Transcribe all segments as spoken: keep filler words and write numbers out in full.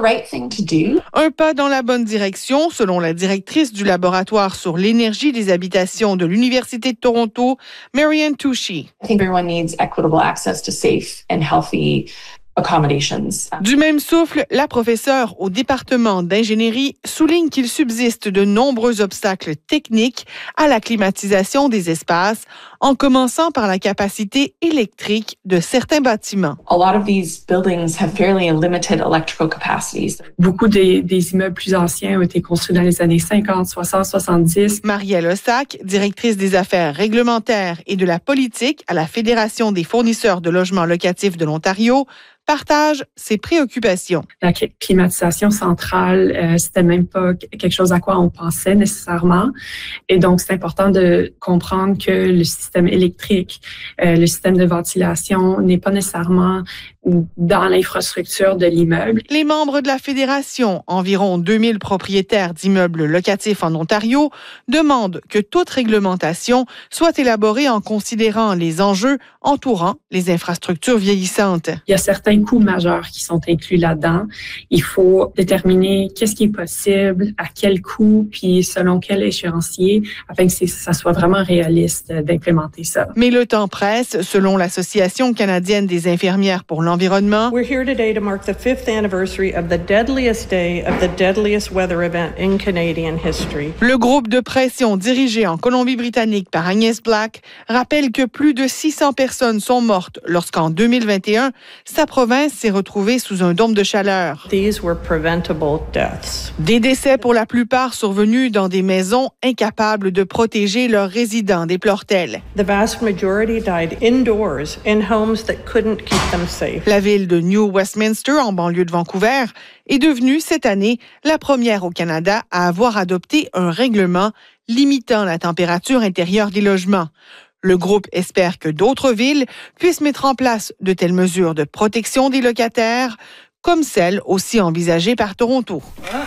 right thing to do. Un pas dans la bonne direction, selon la directrice du laboratoire sur l'énergie des habitations de l'Université de Toronto, Marianne Touchy. I think everyone needs equitable access to safe and healthy accommodations. Du même souffle, la professeure au département d'ingénierie souligne qu'il subsiste de nombreux obstacles techniques à la climatisation des espaces, en commençant par la capacité électrique de certains bâtiments. A lot of these buildings have fairly limited electrical capacities. Beaucoup des, des immeubles plus anciens ont été construits dans les années cinquante, soixante, soixante-dix. Marielle Ossac, directrice des affaires réglementaires et de la politique à la Fédération des fournisseurs de logements locatifs de l'Ontario, partage ses préoccupations. La climatisation centrale, euh, c'était même pas quelque chose à quoi on pensait nécessairement. Et donc, c'est important de comprendre que le système électrique, euh, le système de ventilation n'est pas nécessairement dans l'infrastructure de l'immeuble. Les membres de la Fédération, environ deux mille propriétaires d'immeubles locatifs en Ontario, demandent que toute réglementation soit élaborée en considérant les enjeux entourant les infrastructures vieillissantes. Il y a certains coûts majeurs qui sont inclus là-dedans. Il faut déterminer qu'est-ce qui est possible, à quel coût, puis selon quel échéancier, afin que ça soit vraiment réaliste d'implémenter ça. Mais le temps presse, selon l'Association canadienne des infirmières pour l'environnement. We're here today to mark the fifth anniversary of the deadliest day of the deadliest weather event in Canadian history. Le groupe de pression dirigé en Colombie-Britannique par Agnès Black rappelle que plus de six cents personnes sont mortes lorsqu'en deux mille vingt et un, sa province s'est retrouvée sous un dôme de chaleur. These were preventable deaths. Des décès pour la plupart survenus dans des maisons incapables de protéger leurs résidents, déplore-t-elle. The vast majority died indoors in homes that couldn't keep them safe. La ville de New Westminster, en banlieue de Vancouver, est devenue cette année la première au Canada à avoir adopté un règlement limitant la température intérieure des logements. Le groupe espère que d'autres villes puissent mettre en place de telles mesures de protection des locataires, comme celle aussi envisagée par Toronto.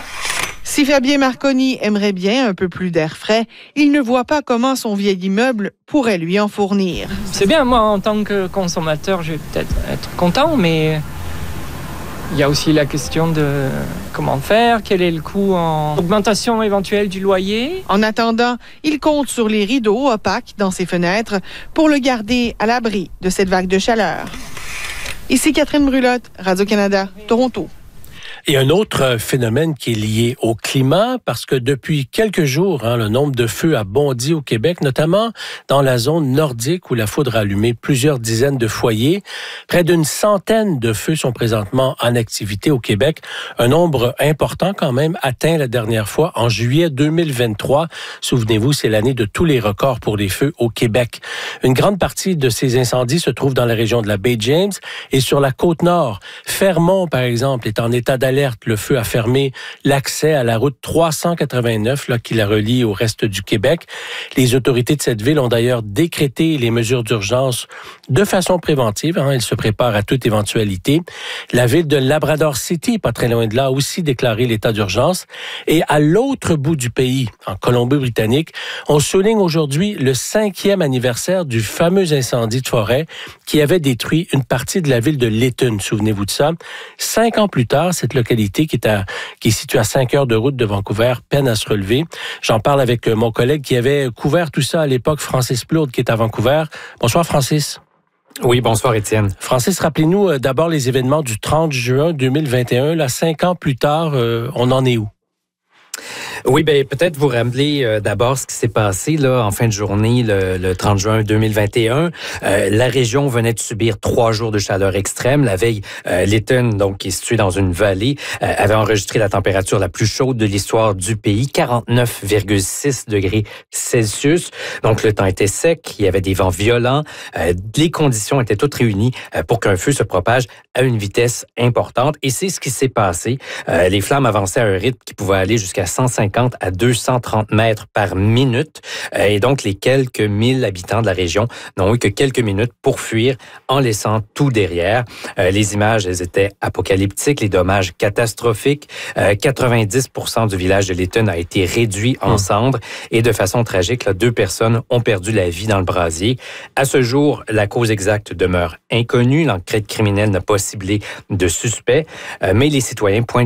Si Fabien Marconi aimerait bien un peu plus d'air frais, il ne voit pas comment son vieil immeuble pourrait lui en fournir. C'est bien, moi, en tant que consommateur, je vais peut-être être content, mais il y a aussi la question de comment faire, quel est le coût en augmentation éventuelle du loyer. En attendant, il compte sur les rideaux opaques dans ses fenêtres pour le garder à l'abri de cette vague de chaleur. Ici Catherine Brulotte, Radio-Canada, Toronto. Et un autre phénomène qui est lié au climat, parce que depuis quelques jours, hein, le nombre de feux a bondi au Québec, notamment dans la zone nordique où la foudre a allumé plusieurs dizaines de foyers. Près d'une centaine de feux sont présentement en activité au Québec. Un nombre important quand même atteint la dernière fois en juillet deux mille vingt-trois. Souvenez-vous, c'est l'année de tous les records pour les feux au Québec. Une grande partie de ces incendies se trouve dans la région de la baie James et sur la côte nord. Fermont, par exemple, est en état d'alerte. Le feu a fermé l'accès à la route trois cent quatre-vingt-neuf là, qui la relie au reste du Québec. Les autorités de cette ville ont d'ailleurs décrété les mesures d'urgence de façon préventive. Hein, elles se préparent à toute éventualité. La ville de Labrador City, pas très loin de là, a aussi déclaré l'état d'urgence. Et à l'autre bout du pays, en Colombie-Britannique, on souligne aujourd'hui le cinquième anniversaire du fameux incendie de forêt qui avait détruit une partie de la ville de Lytton. Souvenez-vous de ça. Cinq ans plus tard, cette localité qui est, à, qui est située à cinq heures de route de Vancouver, peine à se relever. J'en parle avec mon collègue qui avait couvert tout ça à l'époque, Francis Plourde, qui est à Vancouver. Bonsoir, Francis. Oui, bonsoir, Étienne. Francis, rappelez-nous d'abord les événements du trente juin deux mille vingt et un. Là, cinq ans plus tard, euh, on en est où? Oui, ben peut-être vous rappeler euh, d'abord ce qui s'est passé là en fin de journée le, le trente juin deux mille vingt et un. Euh, la région venait de subir trois jours de chaleur extrême. La veille, euh, Lytton, donc qui est situé dans une vallée, euh, avait enregistré la température la plus chaude de l'histoire du pays, quarante-neuf virgule six degrés Celsius. Donc le temps était sec, il y avait des vents violents, euh, les conditions étaient toutes réunies euh, pour qu'un feu se propage à une vitesse importante. Et c'est ce qui s'est passé. Euh, les flammes avançaient à un rythme qui pouvait aller jusqu'à cent cinquante à deux cent trente mètres par minute. Et donc, les quelques mille habitants de la région n'ont eu que quelques minutes pour fuir en laissant tout derrière. Les images, elles étaient apocalyptiques, les dommages catastrophiques. quatre-vingt-dix pour cent du village de Lytton a été réduit en cendres et de façon tragique, là, deux personnes ont perdu la vie dans le brasier. À ce jour, la cause exacte demeure inconnue. L'enquête criminelle n'a pas ciblé de suspects, mais les citoyens pointent